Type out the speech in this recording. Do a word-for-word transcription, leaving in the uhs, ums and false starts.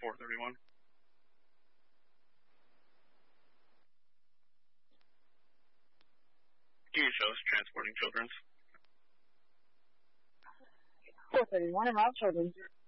four thirty-one. Q shows transporting children. four thirty-one, and all children.